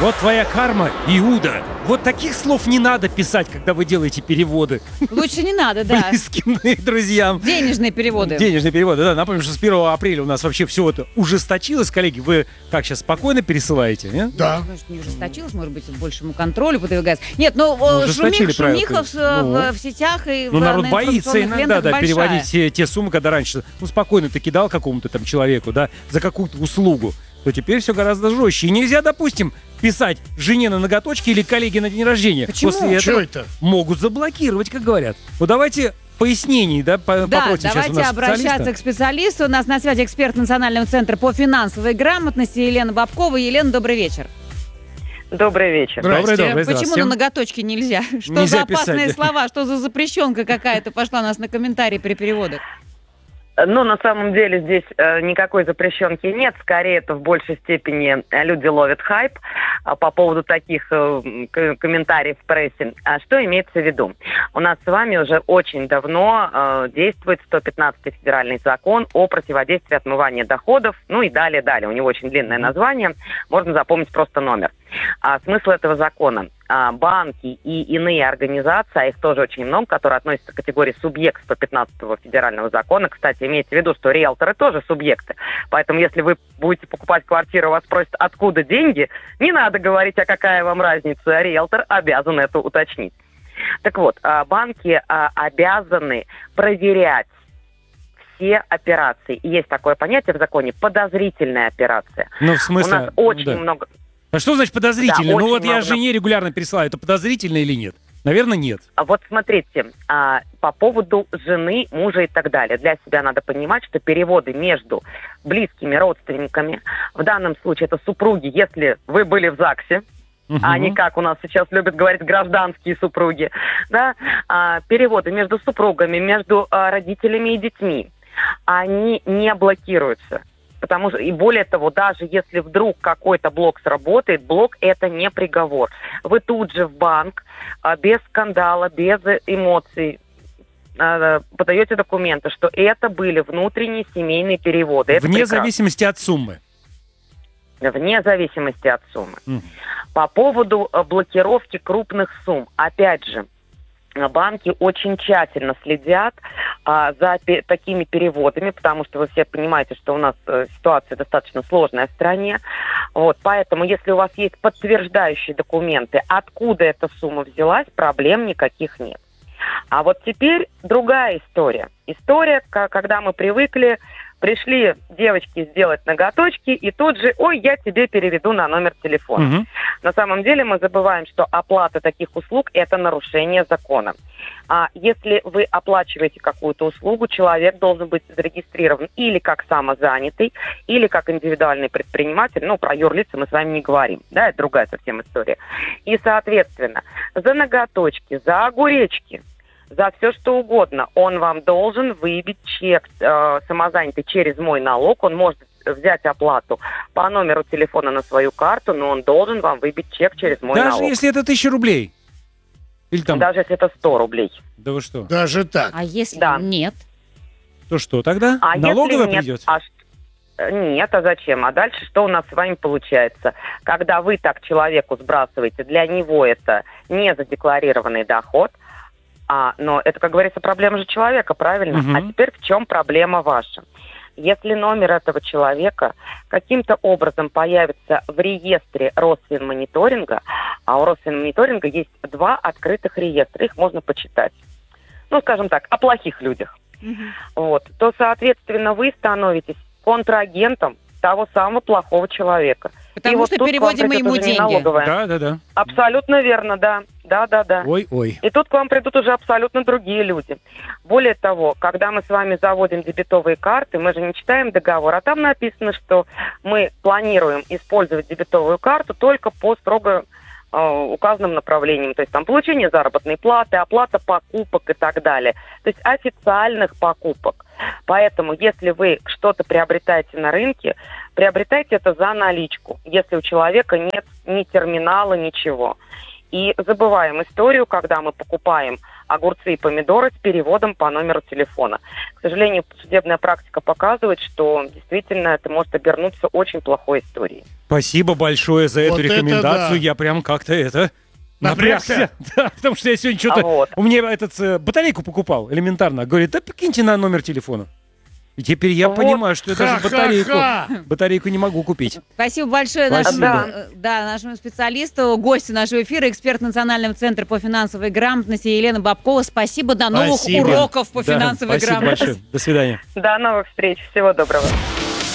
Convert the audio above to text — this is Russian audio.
Вот твоя карма, Иуда. Вот таких слов не надо писать, когда вы делаете переводы. Лучше не надо, да. Близким друзьям. Денежные переводы. Денежные переводы, да. Напомню, что с 1 апреля у нас вообще все это ужесточилось. Коллеги, вы как сейчас спокойно пересылаете, нет? Да. Может, не ужесточилось, может быть, большему контролю подвигается. Нет, ну, ужесточили шумиха правила. в сетях и Ну, народ на боится информационных иногда, лентах да, большая. переводить те суммы, когда раньше, спокойно ты кидал какому-то там человеку, да, за какую-то услугу, то теперь все гораздо жестче. И нельзя, допустим, писать жене на ноготочки или коллеге на день рождения. Почему? После Чё этого это? могут заблокировать, как говорят. Ну, давайте пояснений, да, Да, попросим сейчас у давайте нас обращаться специалиста. к специалисту. У нас на связи эксперт Национального центра по финансовой грамотности Елена Бобкова. Елена, добрый вечер. Добрый вечер. Добрый, Здрасте. добрый, Почему здравствуйте. на ноготочки нельзя? Что Нельзя за опасные писать, да. слова? Что за запрещенка какая-то пошла у нас на комментарии при переводах? Ну, на самом деле здесь никакой запрещенки нет. Скорее, это в большей степени люди ловят хайп по поводу таких комментариев в прессе. А что имеется в виду? У нас с вами уже очень давно действует 115-й федеральный закон о противодействии отмывания доходов. Ну и далее. У него очень длинное название. Можно запомнить просто номер. Смысл этого закона. Банки и иные организации, а их тоже очень много, которые относятся к категории субъект 115-го федерального закона. Кстати, имейте в виду, что риэлторы тоже субъекты. Поэтому, если вы будете покупать квартиру, вас спросят, откуда деньги, не надо говорить, а какая вам разница. Риэлтор обязан это уточнить. Так вот, банки обязаны проверять все операции. И есть такое понятие в законе – подозрительная операция. Ну, в смысле? У нас очень да. много... А что значит подозрительно? Да, Ну очень вот я много. жене регулярно пересылаю. Это подозрительно или нет? Наверное, нет. Вот смотрите, по поводу жены, мужа и так далее. Для себя надо понимать, что переводы между близкими родственниками, в данном случае это супруги, если вы были в ЗАГСе, а не как у нас сейчас любят говорить гражданские супруги, да, переводы между супругами, между родителями и детьми, они не блокируются. Потому что, и более того, даже если вдруг какой-то блок сработает, блок это не приговор. Вы тут же в банк, без скандала, без эмоций, подаете документы, что это были внутренние семейные переводы. Это Вне прекрасно. зависимости от суммы. Вне зависимости от суммы. По поводу блокировки крупных сумм, опять же, банки очень тщательно следят за такими переводами, потому что вы все понимаете, что у нас ситуация достаточно сложная в стране. Вот, поэтому, если у вас есть подтверждающие документы, откуда эта сумма взялась, проблем никаких нет. А вот теперь другая история. История, когда мы привыкли, пришли девочки сделать ноготочки, и тут же, ой, я тебе переведу на номер телефона. Мгм. На самом деле мы забываем, что оплата таких услуг – это нарушение закона. А если вы оплачиваете какую-то услугу, человек должен быть зарегистрирован или как самозанятый, или как индивидуальный предприниматель. Ну, про юрлица мы с вами не говорим. Да, это другая совсем история. И, соответственно, за ноготочки, за огуречки, за все что угодно он вам должен выбить чек самозанятый через мой налог. Он может взять оплату по номеру телефона на свою карту, но он должен вам выбить чек через мой Даже налог. если это 1000 рублей. Или там, Даже если это 100 рублей. да вы что? Даже так. А если Да. нет? То что тогда? А Налоговая если нет, придет? Нет, а зачем? А дальше что у нас с вами получается? Когда вы так человеку сбрасываете, для него это не задекларированный доход, но это, как говорится, проблема же человека, правильно? Мгм. А теперь в чем проблема ваша? Если номер этого человека каким-то образом появится в реестре Росфинмониторинга, а у Росфинмониторинга есть 2 открытых реестра, их можно почитать. Ну, скажем так, о плохих людях. Вот, то, соответственно, вы становитесь контрагентом того самого плохого человека. Потому И вот что тут к вам переводим придет ему уже не деньги. налоговая. Да. Абсолютно верно, да. Да. Ой. И тут к вам придут уже абсолютно другие люди. Более того, когда мы с вами заводим дебетовые карты, мы же не читаем договор, а там написано, что мы планируем использовать дебетовую карту только по строго указанным направлениям. То есть там получение заработной платы, оплата покупок и так далее. То есть официальных покупок. Поэтому, если вы что-то приобретаете на рынке, приобретайте это за наличку, если у человека нет ни терминала, ничего. и забываем историю, когда мы покупаем огурцы и помидоры с переводом по номеру телефона. К сожалению, судебная практика показывает, что действительно это может обернуться очень плохой историей. Спасибо большое за эту Вот это рекомендацию. да. Я прям как-то Напрягся? Да, потому что я сегодня что-то... Вот. У меня батарейку покупал элементарно. Говорит, да покиньте на номер телефона. И теперь я Вот. понимаю, что я даже Ха-ха-ха! батарейку не могу купить. Спасибо большое Спасибо. нашему специалисту, гостю нашего эфира, эксперт Национального центра по финансовой грамотности Елена Бабкова. Спасибо, до новых Спасибо. уроков по Да, финансовой спасибо грамотности. большое. До свидания. До новых встреч. Всего доброго.